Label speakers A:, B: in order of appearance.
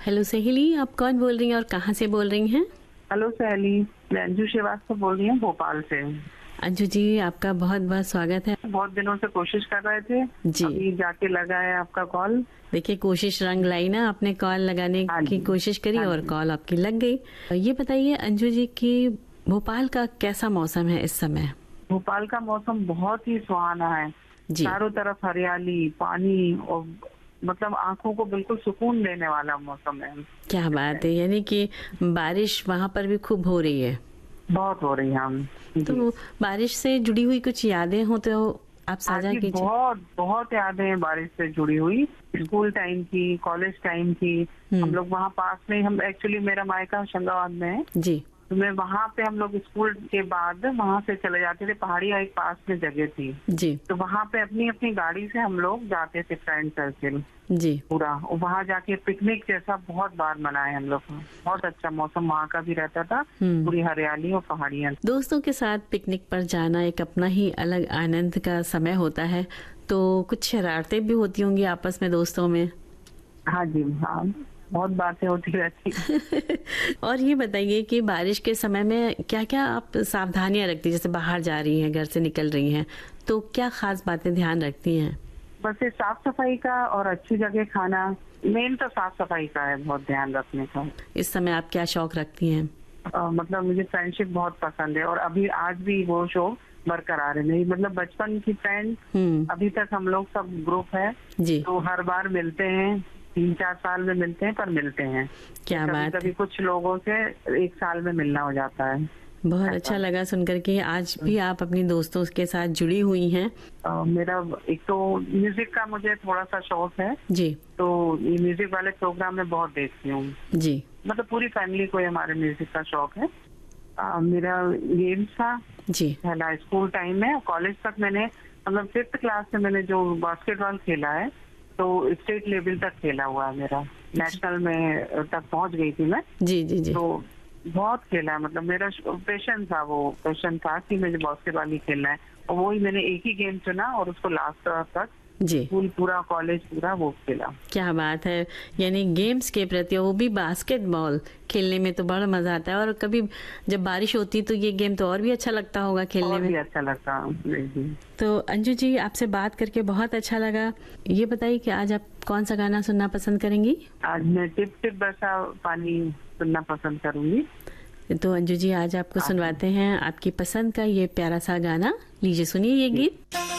A: Hello सहेली, आप कौन बोल रही हैं और कहाँ से बोल रही हैं?
B: हेलो सहेली, मैं अंजू श्रीवास्तव बोल रही हूँ भोपाल से।
A: अंजू जी, आपका बहुत बहुत स्वागत है।
B: बहुत दिनों से कोशिश कर रहे थे
A: जी,
B: अभी जाके लगा है आपका कॉल।
A: देखिए कोशिश रंग लाई ना, आपने कॉल लगाने
B: हाँ
A: की
B: जी।
A: कोशिश करी
B: हाँ
A: और
B: जी।
A: कॉल आपकी लग गई। ये बताइए अंजू जी कि भोपाल का कैसा मौसम है इस समय?
B: भोपाल का मौसम बहुत ही सुहाना है।
A: जी,
B: चारों तरफ हरियाली, पानी और मतलब आंखों को बिल्कुल सुकून देने वाला मौसम है।
A: क्या बात है, यानी कि बारिश वहाँ पर भी खूब हो रही है।
B: बहुत हो रही है हम जी।
A: तो बारिश से जुड़ी हुई कुछ यादें हो तो आप
B: हाँ
A: साझा
B: जी,
A: कीजिए।
B: बहुत बहुत यादें हैं बारिश से जुड़ी हुई। स्कूल टाइम की, कॉलेज टाइम की। हम लोग वहाँ पास में, हम एक्चुअली मेरा मायका होशंगाबाद में है,
A: जी,
B: तो मैं वहाँ पे हम लोग स्कूल के बाद वहाँ से चले जाते थे। पहाड़िया एक पास में जगह थी,
A: जी,
B: तो वहाँ पे अपनी अपनी गाड़ी से हम लोग जाते थे, फ्रेंड सर्किल
A: जी।
B: पूरा। वहाँ जाके पिकनिक जैसा बहुत बार मनाए हम लोग। बहुत अच्छा मौसम वहाँ का भी रहता था, पूरी हरियाली और पहाड़ियाँ।
A: दोस्तों के साथ पिकनिक पर जाना एक अपना ही अलग आनंद का समय होता है। तो कुछ शरारतें भी होती होंगी आपस में दोस्तों में।
B: हाँ जी, हाँ, बहुत बातें होती रहती।
A: और ये बताइए कि बारिश के समय में क्या क्या आप सावधानियां रखती हैं, जैसे बाहर जा रही हैं, घर से निकल रही हैं, तो क्या खास बातें ध्यान रखती हैं?
B: बस ये साफ सफाई का और अच्छी जगह खाना, मेन तो साफ सफाई का है, बहुत ध्यान रखने का।
A: इस समय आप क्या शौक रखती हैं?
B: मतलब मुझे फ्रेंडशिप बहुत पसंद है और अभी आज भी वो शौक बरकरार है। मेरी मतलब बचपन की फ्रेंड, अभी तक हम लोग सब ग्रुप है,
A: जी,
B: तो हर बार मिलते हैं। 3-4 साल में मिलते हैं, पर मिलते हैं।
A: क्या
B: कभी
A: बात
B: कभी
A: है।
B: कुछ लोगों से 1 साल में मिलना हो जाता है।
A: बहुत
B: ऐसा।
A: अच्छा लगा सुनकर कि आज भी आप अपनी दोस्तों के साथ जुड़ी हुई हैं।
B: मेरा एक तो म्यूजिक का मुझे थोड़ा सा शौक है,
A: जी,
B: तो ये म्यूजिक वाले प्रोग्राम में बहुत देखती हूँ।
A: जी,
B: मतलब पूरी फैमिली को ही हमारे म्यूजिक का शौक है। मेरा गेम्स था
A: जी,
B: पहला स्कूल टाइम में। कॉलेज तक मैंने मतलब 5th क्लास से मैंने जो बास्केटबॉल खेला है, तो स्टेट लेवल तक खेला हुआ है मेरा। नेशनल में तक पहुंच गई थी मैं।
A: जी, जी, जी,
B: तो बहुत खेला है, मतलब मेरा पैशन था कि मुझे बास्केटबॉल ही खेलना है, और वही मैंने एक ही गेम चुना और उसको लास्ट तक
A: जी।
B: स्कूल पूरा, कॉलेज पूरा वो खेला।
A: क्या बात है, यानी गेम्स के प्रति, वो भी बास्केटबॉल खेलने में तो बड़ा मजा आता है। और कभी जब बारिश होती तो ये गेम तो और भी अच्छा लगता होगा खेलने
B: और
A: में।
B: भी अच्छा लगता। जी।
A: तो अंजू जी, आपसे बात करके बहुत अच्छा लगा। ये बताइए कि आज आप कौन सा गाना सुनना पसंद करेंगी?
B: आज मैं टिप टिप बरसा पानी सुनना पसंद करूंगी।
A: तो अंजू जी, आज आपको सुनवाते हैं आपकी पसंद का ये प्यारा सा गाना। लीजिए, सुनिए ये गीत।